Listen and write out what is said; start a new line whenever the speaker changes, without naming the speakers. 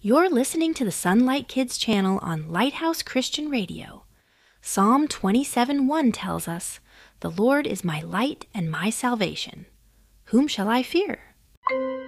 You're listening to the Sunlight Kids channel on Lighthouse Christian Radio. Psalm 27:1 tells us, "The Lord is my light and my salvation. Whom shall I fear?"